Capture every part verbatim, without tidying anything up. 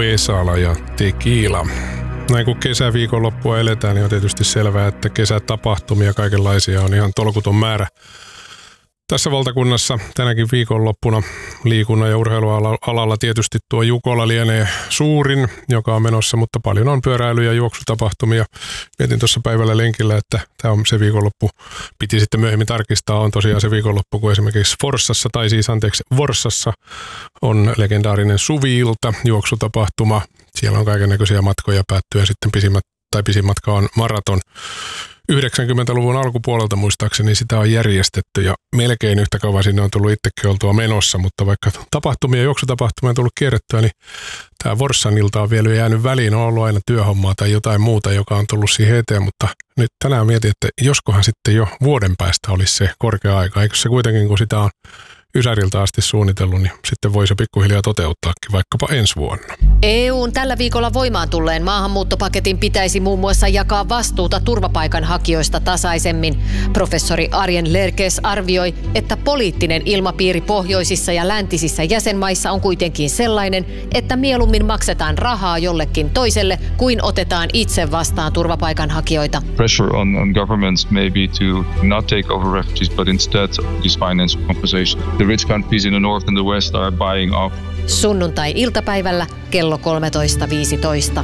Vesala ja Tequila. Näin kun kesäviikonloppua eletään, niin on tietysti selvää, että kesätapahtumia kaikenlaisia on ihan tolkuton määrä. Tässä valtakunnassa tänäkin viikonloppuna liikunnan ja urheilualalla tietysti tuo Jukola lienee suurin, joka on menossa, mutta paljon on pyöräily- ja juoksutapahtumia. Mietin tuossa päivällä lenkillä, että tämä on se viikonloppu, piti sitten myöhemmin tarkistaa, on tosiaan se viikonloppu, kun esimerkiksi Forssassa, tai siis anteeksi Vorssassa on legendaarinen Suvi-ilta juoksutapahtuma. Siellä on kaikennäköisiä matkoja päättyen sitten pisimmät, tai pisin matka on maraton. yhdeksänkymmentäluvun alkupuolelta muistaakseni sitä on järjestetty ja melkein yhtä kauan sinne on tullut itsekin oltua menossa, mutta vaikka tapahtumia ja juoksutapahtumia on tullut kierrettyä, niin tämä Vorssan ilta on vielä jäänyt väliin, on ollut aina työhommaa tai jotain muuta, joka on tullut siihen eteen, mutta nyt tänään mietin, että joskohan sitten jo vuoden päästä olisi se korkea aika, eikö se kuitenkin, kun sitä on Ysäriltä asti suunnitellut, niin sitten voisi pikkuhiljaa toteuttaakin vaikkapa ensi vuonna. E U:n tällä viikolla voimaan tulleen maahanmuuttopaketin pitäisi muun muassa jakaa vastuuta turvapaikanhakijoista tasaisemmin. Professori Arjen Lerkes arvioi, että poliittinen ilmapiiri pohjoisissa ja läntisissä jäsenmaissa on kuitenkin sellainen, että mieluummin maksetaan rahaa jollekin toiselle kuin otetaan itse vastaan turvapaikanhakijoita. Pressure on, on governments maybe to not take over refugees, but instead this financial compensation. The rich countries in the north and the west are buying off. Sunnuntai-iltapäivällä kello kolmetoista viisitoista.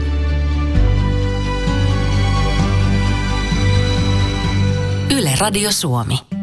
Yle Radio Suomi.